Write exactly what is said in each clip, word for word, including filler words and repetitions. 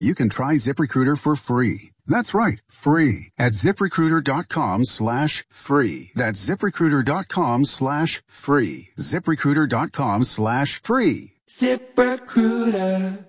You can try ZipRecruiter for free. That's right, free at ZipRecruiter.com slash free. That's ZipRecruiter.com slash free. ZipRecruiter.com slash free. ZipRecruiter.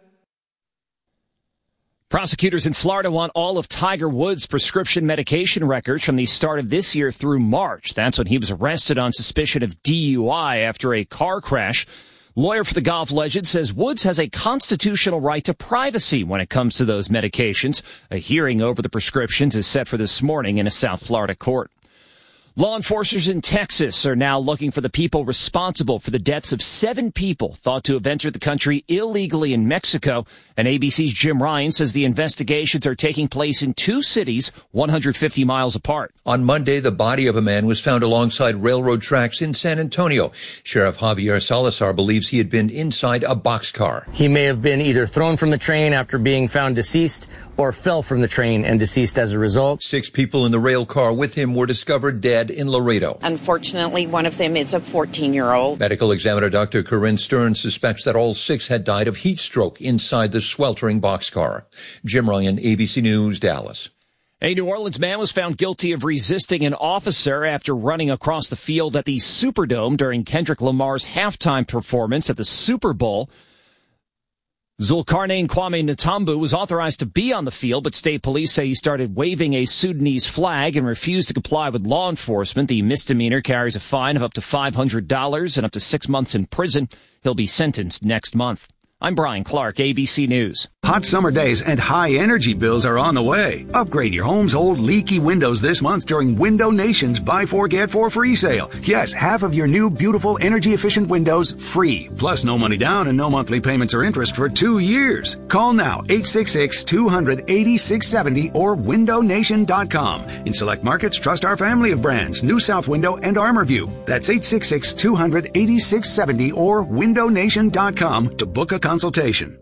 Prosecutors in Florida want all of Tiger Woods' prescription medication records from the start of this year through March. That's when he was arrested on suspicion of D U I after a car crash. Lawyer for the golf legend says Woods has a constitutional right to privacy when it comes to those medications. A hearing over the prescriptions is set for this morning in a South Florida court. Law enforcers in Texas are now looking for the people responsible for the deaths of seven people thought to have entered the country illegally in Mexico. And A B C's Jim Ryan says the investigations are taking place in two cities one hundred fifty miles apart. On Monday, the body of a man was found alongside railroad tracks in San Antonio. Sheriff Javier Salazar believes he had been inside a boxcar. He may have been either thrown from the train after being found deceased or fell from the train and deceased as a result. Six people in the rail car with him were discovered dead in Laredo. Unfortunately, one of them is a fourteen-year-old. Medical examiner Doctor Corinne Stern suspects that all six had died of heat stroke inside the sweltering boxcar. Jim Ryan, A B C News, Dallas. A New Orleans man was found guilty of resisting an officer after running across the field at the Superdome during Kendrick Lamar's halftime performance at the Super Bowl. Zulkarnain Kwame Ntambu was authorized to be on the field, but state police say he started waving a Sudanese flag and refused to comply with law enforcement. The misdemeanor carries a fine of up to five hundred dollars and up to six months in prison. He'll be sentenced next month. I'm Brian Clark, A B C News. Hot summer days and high energy bills are on the way. Upgrade your home's old leaky windows this month during Window Nation's Buy Four, Get Four free sale. Yes, half of your new beautiful energy efficient windows free. Plus no money down and no monthly payments or interest for two years. Call now, eight six six, two hundred, eighty-six seventy or window nation dot com. In select markets, trust our family of brands, New South Window and ArmorView. That's eight six six, two hundred, eighty-six seventy or window nation dot com to book a consultation.